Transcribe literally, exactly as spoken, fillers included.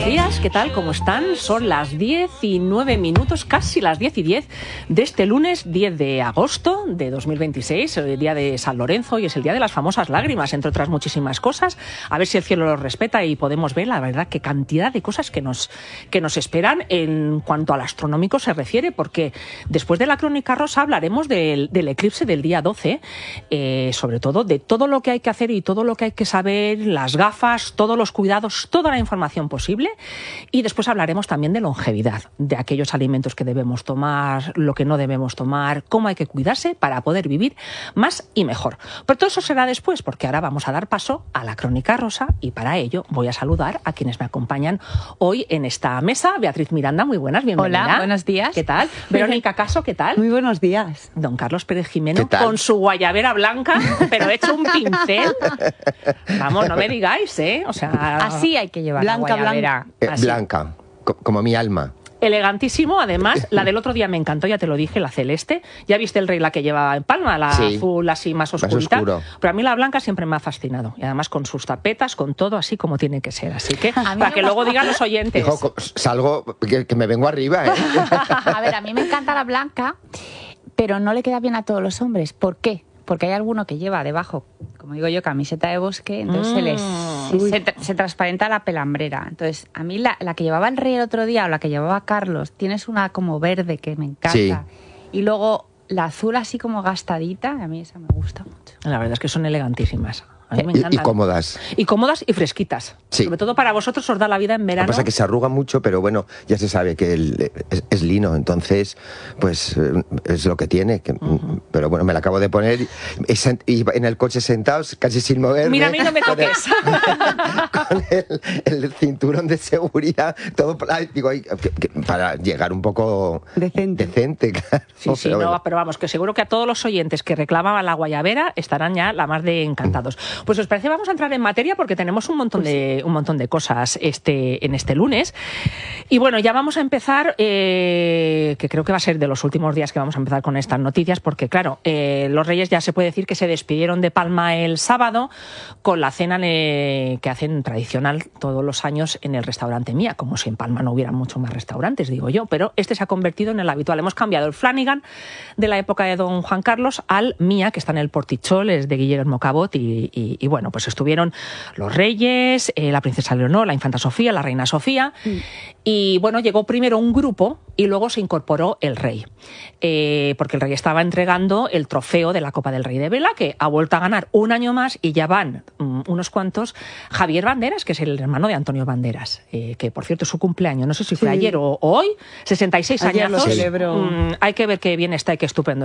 días, ¿qué tal? ¿Cómo están? Son las diez y nueve minutos, casi las diez y diez de este lunes diez de agosto de dos mil veintiséis, el día de San Lorenzo, y es el día de las famosas lágrimas, entre otras muchísimas cosas. A ver si el cielo los respeta y podemos ver, la verdad, qué cantidad de cosas que nos, que nos esperan en cuanto al astronómico se refiere, porque después de la Crónica Rosa hablaremos del, del eclipse del día doce, eh, sobre todo de todo lo que hay que hacer y todo lo que hay que saber, las gafas, todos los cuidados, toda la información posible. Y después hablaremos también de longevidad, de aquellos alimentos que debemos tomar, lo que no debemos tomar, cómo hay que cuidarse para poder vivir más y mejor. Pero todo eso será después, porque ahora vamos a dar paso a la Crónica Rosa, y para ello voy a saludar a quienes me acompañan hoy en esta mesa. Beatriz Miranda, muy buenas, bienvenida. Hola, buenos días. ¿Qué tal? Verónica Caso, ¿qué tal? Muy buenos días. Don Carlos Pérez Jimeno, con su guayabera blanca, pero hecho un pincel. Vamos, no me digáis, ¿eh? O sea, así hay que llevar blanca, la guayabera. Eh, blanca, co como mi alma. Elegantísimo, además. La del otro día me encantó, ya te lo dije, la celeste. ¿Ya viste el rey la que lleva en palma? La sí, azul así más oscurita. Más oscuro. Pero a mí la blanca siempre me ha fascinado. Y además con sus tapetas, con todo así como tiene que ser. Así que, para que luego digan los oyentes. Hijo, salgo, que, que me vengo arriba, ¿eh? A ver, a mí me encanta la blanca, pero no le queda bien a todos los hombres. ¿Por qué? Porque hay alguno que lleva debajo, como digo yo, camiseta de bosque, entonces mm. se les se, se transparenta la pelambrera. Entonces, a mí la, la que llevaba el rey el otro día, o la que llevaba Carlos, tienes una como verde que me encanta. Sí. Y luego la azul así como gastadita, a mí esa me gusta mucho. La verdad es que son elegantísimas. A mí me y, encantan. y cómodas. Y cómodas y fresquitas. Sí. Sobre todo para vosotros, os da la vida en verano. Lo que pasa es que se arruga mucho, pero bueno, ya se sabe que el, es, es lino, entonces, pues es lo que tiene. Que, uh-huh. Pero bueno, me la acabo de poner y, y en el coche sentados, casi sin moverme. Mira, a mí no me toques. Con el, el cinturón de seguridad, todo para, digo, para llegar un poco decente. decente claro. Sí, sí, pero, no, bueno. pero vamos, que seguro que a todos los oyentes que reclamaban la guayabera estarán ya la más de encantados. Pues os parece, vamos a entrar en materia porque tenemos un montón de un montón de cosas este en este lunes. Y bueno, ya vamos a empezar, eh, que creo que va a ser de los últimos días que vamos a empezar con estas noticias, porque claro, eh, los Reyes ya se puede decir que se despidieron de Palma el sábado con la cena eh, que hacen tradicional todos los años en el restaurante Mía, como si en Palma no hubiera mucho más restaurantes, digo yo, pero este se ha convertido en el habitual. Hemos cambiado el Flanagan de la época de don Juan Carlos al Mía, que está en el Portichol, es de Guillermo Cabot. Y, y, y bueno, pues estuvieron los reyes, eh, la princesa Leonor, la infanta Sofía, la reina Sofía, mm. y bueno, llegó primero un grupo y luego se incorporó el rey, eh, porque el rey estaba entregando el trofeo de la Copa del Rey de Vela, que ha vuelto a ganar un año más, y ya van um, unos cuantos. Javier Banderas, que es el hermano de Antonio Banderas, eh, que por cierto es su cumpleaños, no sé si fue sí. ayer o, o hoy, sesenta y seis años. Lo celebró. Um, hay que ver qué bien está y qué estupendo